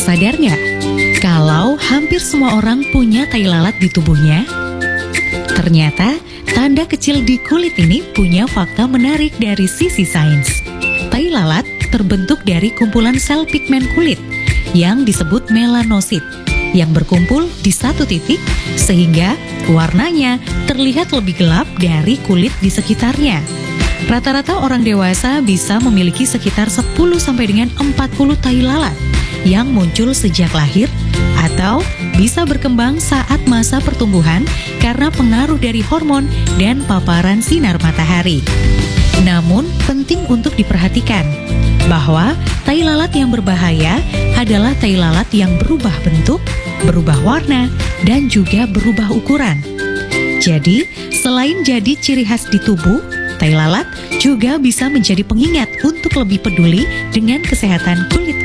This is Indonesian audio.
sadar nggak kalau hampir semua orang punya tai lalat di tubuhnya? Ternyata, tanda kecil di kulit ini punya fakta menarik dari sisi sains. Tai lalat terbentuk dari kumpulan sel pigmen kulit yang disebut melanosit yang berkumpul di satu titik sehingga warnanya terlihat lebih gelap dari kulit di sekitarnya. Rata-rata orang dewasa bisa memiliki sekitar 10 sampai dengan 40 tai lalat yang muncul sejak lahir atau bisa berkembang saat masa pertumbuhan karena pengaruh dari hormon dan paparan sinar matahari. Namun, penting untuk diperhatikan bahwa tai lalat yang berbahaya adalah tai lalat yang berubah bentuk, berubah warna, dan juga berubah ukuran. Jadi, selain jadi ciri khas di tubuh, tai lalat juga bisa menjadi pengingat untuk lebih peduli dengan kesehatan kulit